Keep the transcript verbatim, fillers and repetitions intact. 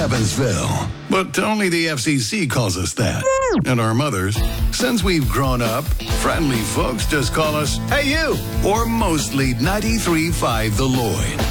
Evansville. But only the F C C calls us that. And our mothers, since we've grown up, friendly folks just call us, "Hey you," or mostly ninety-three point five The Lloyd.